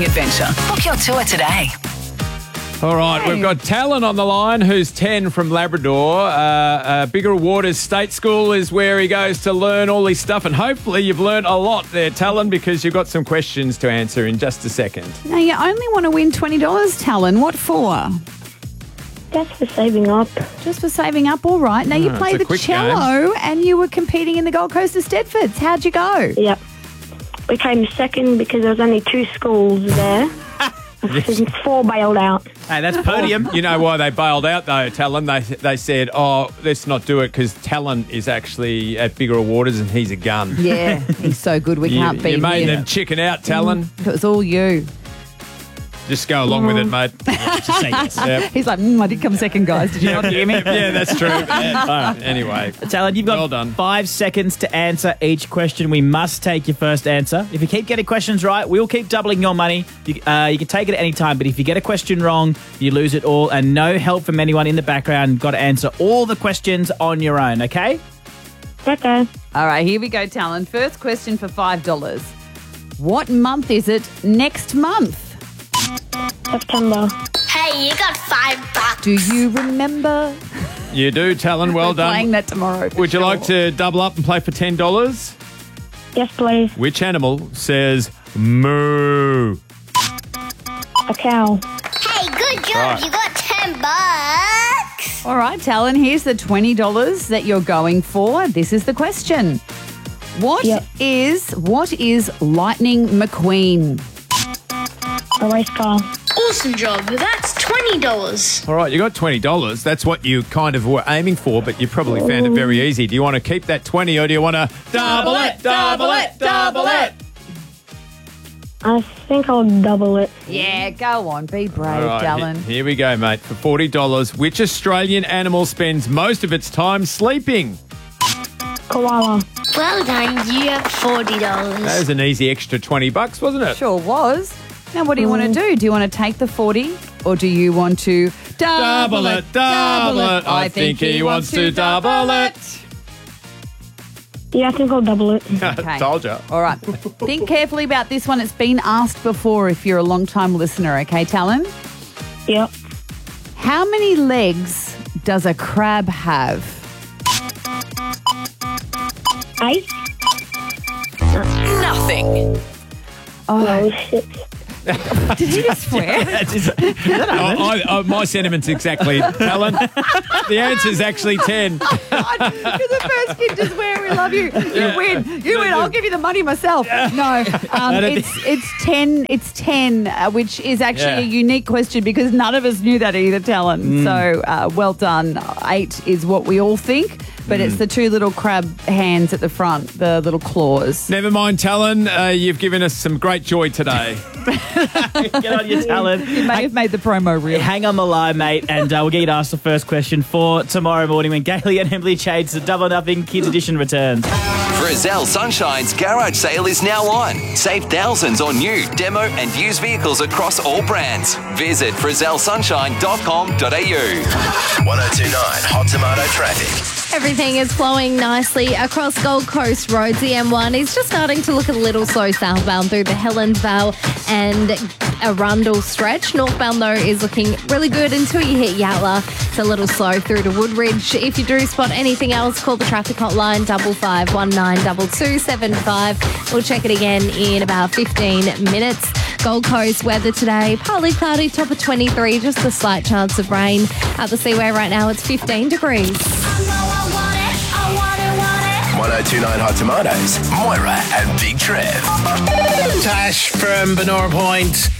adventure. Book your tour today. All right, we've got Talon on the line, who's 10 from Labrador. Bigger Waters State School is where he goes to learn all his stuff, and hopefully you've learned a lot there, Talon, because you've got some questions to answer in just a second. Now, you only want to win $20, Talon. What for? Just for saving up. Just for saving up, all right. Now, you play the cello and you were competing in the Gold Coast of Stedfords. How'd you go? Yep. We came second because there was only 2 schools there. 4 bailed out. Hey, that's podium. You know why they bailed out, though, Talon? They said, let's not do it because Talon is actually at Bigger Waters and he's a gun. Yeah, he's so good. We can't beat him. You made them chicken out, Talon. It was all you. Just go along with it, mate. Just say yes. Yep. He's like, I did come second, guys. Did you not hear me? Yeah, that's true. Yeah. All right. Anyway. Talon, you've got Well done. 5 seconds to answer each question. We must take your first answer. If you keep getting questions right, we'll keep doubling your money. You can take it at any time, but if you get a question wrong, you lose it all, and no help from anyone in the background. Got to answer all the questions on your own, okay? Okay. All right, here we go, Talon. First question for $5. What month is it next month? September. Hey, you got $5. Do you remember? You do, Talon. Well We're playing done. that tomorrow. for Would you sure. like to double up and play for $10? Yes, please. Which animal says moo? A cow. Hey, good job. Right. You got $10. All right, Talon, here's the $20 that you're going for. This is the question. What is Lightning McQueen? A race car. Awesome job. That's $20. All right, you got $20. That's what you kind of were aiming for, but you probably found it very easy. Do you want to keep that 20 or do you want to double it, double it, double it? I think I'll double it. Yeah, go on. Be brave, All right, Talon. here we go, mate. For $40, which Australian animal spends most of its time sleeping? Koala. Well done. You have $40. That was an easy extra $20, wasn't it? Sure was. Now, what do you want to do? Do you want to take the 40 or do you want to double it? Double it. I think he wants to double it. Yeah, I think I'll double it. Okay. Told you. All right. Think carefully about this one. It's been asked before if you're a long-time listener, okay, Talon? Yep. How many legs does a crab have? 8? Nothing. Oh, shit. Did he just swear? My sentiments exactly, Talon. The answer's actually 10. God, you're the first kid to swear we love you. You win. You win. I'll give you the money myself. No, it's 10. It's 10, which is actually a unique question because none of us knew that either, Talon. So well done. 8 is what we all think, but it's the 2 little crab hands at the front, the little claws. Never mind, Talon. You've given us some great joy today. Get on your Talon. You may have made the promo real. Hang on the line, mate, and we'll get you to ask the first question for tomorrow morning when Gailey and Emily Chades, the Double Nothing Kids Edition returns. Frizzell Sunshine's garage sale is now on. Save thousands on new, demo and used vehicles across all brands. Visit frizzellsunshine.com.au. 1029 Hot Tomato Traffic. Everything is flowing nicely across Gold Coast roads. The M1 is just starting to look a little slow southbound through the Helens Vale and Arundel stretch. Northbound, though, is looking really good until you hit Yatla. It's a little slow through to Woodridge. If you do spot anything else, call the traffic hotline 55192275. We'll check it again in about 15 minutes. Gold Coast weather today, partly cloudy, top of 23, just a slight chance of rain. At the Seaway right now, it's 15 degrees. 1029 Hot Tomatoes, Moira and Big Trev. Tash from Benora Point.